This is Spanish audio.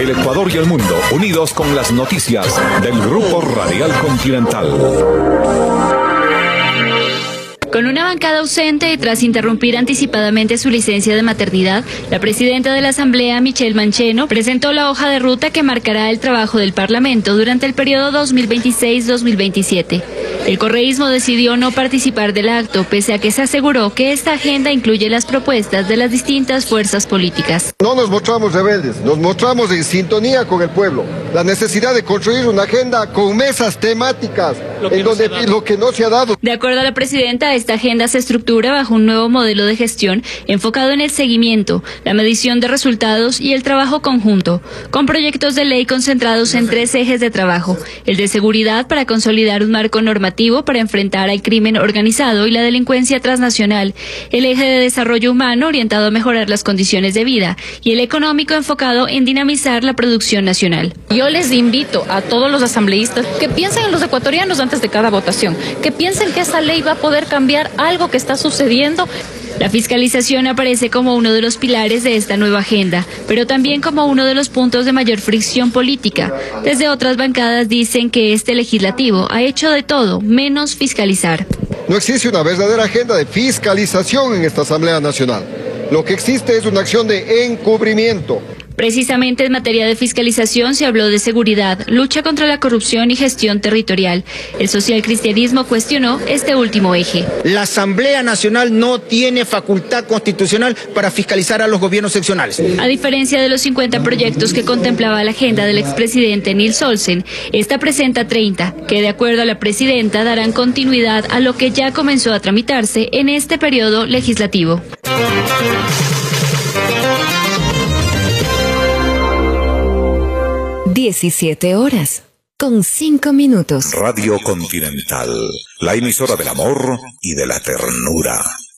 El Ecuador y el mundo unidos con las noticias del Grupo Radial Continental. Con una bancada ausente y tras interrumpir anticipadamente su licencia de maternidad, la presidenta de la Asamblea, Michelle Mancheno, presentó la hoja de ruta que marcará el trabajo del Parlamento durante el periodo 2026-2027. El correísmo decidió no participar del acto, pese a que se aseguró que esta agenda incluye las propuestas de las distintas fuerzas políticas. No nos mostramos rebeldes, nos mostramos en sintonía con el pueblo. La necesidad de construir una agenda con mesas temáticas, en donde lo que no se ha dado. De acuerdo a la presidenta, esta agenda se estructura bajo un nuevo modelo de gestión enfocado en el seguimiento, la medición de resultados y el trabajo conjunto, con proyectos de ley concentrados en 3 ejes de trabajo: el de seguridad para consolidar un marco normativo para enfrentar al crimen organizado y la delincuencia transnacional, el eje de desarrollo humano orientado a mejorar las condiciones de vida y el económico enfocado en dinamizar la producción nacional. Yo les invito a todos los asambleístas que piensen en los ecuatorianos antes de cada votación, que piensen que esa ley va a poder cambiar algo que está sucediendo. La fiscalización aparece como uno de los pilares de esta nueva agenda, pero también como uno de los puntos de mayor fricción política. Desde otras bancadas dicen que este legislativo ha hecho de todo menos fiscalizar. No existe una verdadera agenda de fiscalización en esta Asamblea Nacional. Lo que existe es una acción de encubrimiento. Precisamente en materia de fiscalización se habló de seguridad, lucha contra la corrupción y gestión territorial. El socialcristianismo cuestionó este último eje. La Asamblea Nacional no tiene facultad constitucional para fiscalizar a los gobiernos seccionales. A diferencia de los 50 proyectos que contemplaba la agenda del expresidente Nils Olsen, esta presenta 30, que de acuerdo a la presidenta darán continuidad a lo que ya comenzó a tramitarse en este periodo legislativo. 17:05. Radio Continental, la emisora del amor y de la ternura.